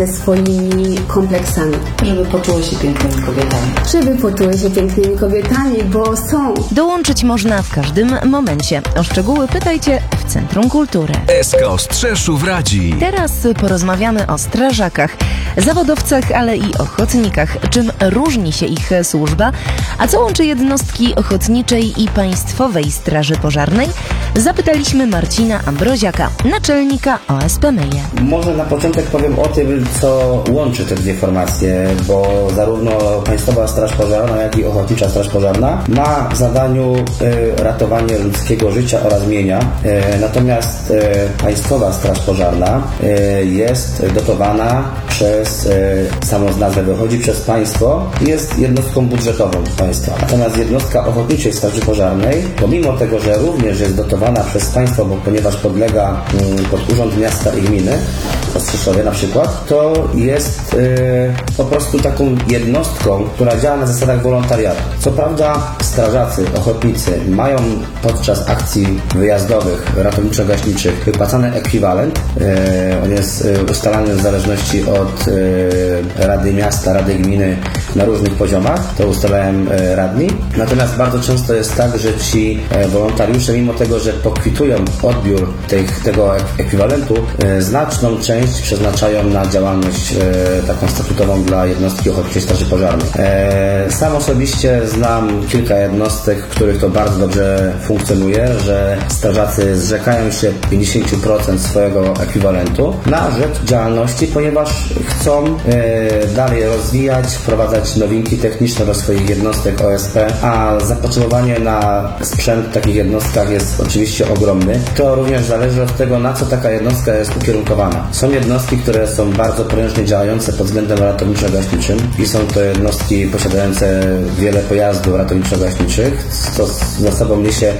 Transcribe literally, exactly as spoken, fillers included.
ze swoimi kompleksami. Żeby poczuły się pięknymi kobietami. Żeby poczuły się pięknymi kobietami, bo są. Dołączyć można w każdym momencie. O szczegóły pytajcie w Centrum Kultury. S K Ostrzeszów radzi. Teraz porozmawiamy o strażakach, zawodowcach, ale i ochotnikach. Czym różni się ich służba, a co łączy jednostki ochotniczej i Państwowej Straży Pożarnej? Zapytaliśmy Marcina Ambroziaka, naczelnika O S P Myje. Może na początek powiem o tym, co łączy te dwie formacje, bo zarówno Państwowa Straż Pożarna, jak i Ochotnicza Straż Pożarna ma w zadaniu y, ratowanie ludzkiego życia oraz mienia. Y, natomiast y, Państwowa Straż Pożarna y, jest dotowana przez, y, samo z nazwy wychodzi, przez państwo, jest jednostką budżetową państwa. Natomiast jednostka Ochotniczej Straży Pożarnej, pomimo tego, że również jest dotowana przez państwo, bo ponieważ podlega y, pod Urząd Miasta i Gminy, w Ostrzeszowie na przykład, to jest y, po prostu taką jednostką, która działa na zasadach wolontariatu. Co prawda strażacy, ochotnicy mają podczas akcji wyjazdowych, ratowniczo-gaśniczych wypłacany ekwiwalent. Y, on jest y, ustalany w zależności od y, Rady Miasta, Rady Gminy na różnych poziomach. To ustalają y, radni. Natomiast bardzo często jest tak, że ci y, wolontariusze, mimo tego, że pokwitują odbiór tych, tego ekwiwalentu, y, znaczną część przeznaczają na działalność e, taką statutową dla jednostki Ochotniczej Straży Pożarnej. E, sam osobiście znam kilka jednostek, w których to bardzo dobrze funkcjonuje, że strażacy zrzekają się pięćdziesiąt procent swojego ekwiwalentu na rzecz działalności, ponieważ chcą e, dalej rozwijać, wprowadzać nowinki techniczne do swoich jednostek O S P, a zapotrzebowanie na sprzęt w takich jednostkach jest oczywiście ogromny. To również zależy od tego, na co taka jednostka jest ukierunkowana. Są jednostki, które są bardzo prężnie działające pod względem ratowniczo-gaśniczym i są to jednostki posiadające wiele pojazdów ratowniczo-gaśniczych, co za sobą niesie